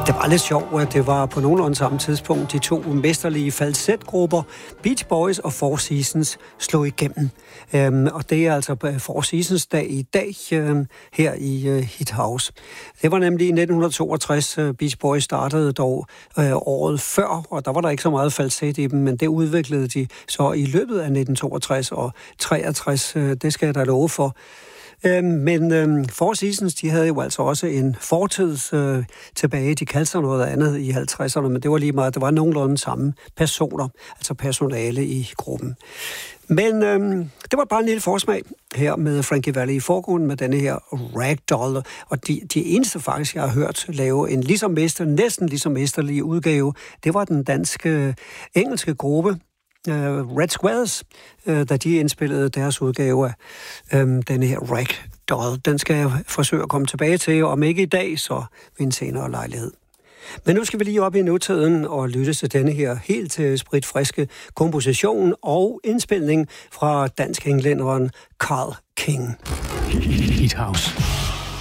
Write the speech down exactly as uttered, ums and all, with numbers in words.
Det var lidt sjovt, at det var på nogenlunde samme tidspunkt, de to mesterlige falsetgrupper, Beach Boys og Four Seasons, slog igennem. Øhm, og det er altså Four Seasons dag i dag øh, her i øh, Hit House. Det var nemlig i nitten toogtres, øh, Beach Boys startede dog øh, året før, og der var der ikke så meget falset i dem, men det udviklede de så i løbet af nitten toogtres og treogtres, øh, det skal jeg da love for. Øh, men øh, Four Seasons, de havde jo altså også en fortid øh, tilbage. De kaldte sig noget andet i halvtredserne, men det var lige meget, det var nogenlunde samme personer, altså personale i gruppen. Men øh, det var bare en lille forsmag her med Frankie Valli i forgrunden med denne her Ragdoll. Og de, de eneste faktisk, jeg har hørt lave en ligesom mester, næsten ligesom mesterlig udgave, det var den danske engelske gruppe, Uh, Red Squares, uh, da de indspillede deres udgave af um, denne her Ragdoll. Den skal jeg forsøge at komme tilbage til, om ikke i dag, så ved en senere lejlighed. Men nu skal vi lige op i nutiden og lytte til denne her helt uh, spritfriske komposition og indspilning fra dansk-englænderen Carl King. Hit House.